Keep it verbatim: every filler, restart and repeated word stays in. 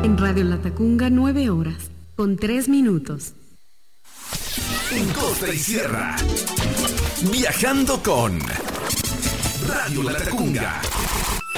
En Radio Latacunga, nueve horas, con tres minutos. En Costa y Sierra, viajando con Radio Latacunga.